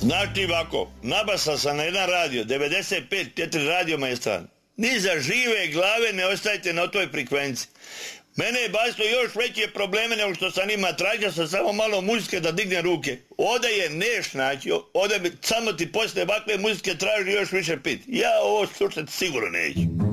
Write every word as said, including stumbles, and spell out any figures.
Znači ovako, nabasao sam na jedan radio, devedeset pet četiri radio Maestran. Ni za žive glave ne ostajte na toj frekvenciji. Mene je basilo još veće probleme nego što sam ima. Tražio sam samo malo muzike da dignem ruke. Ovdje je neš naći, ovdje bi samo ti posle ovakve muzike traži još više pit. Ja ovo slušati sigurno neću.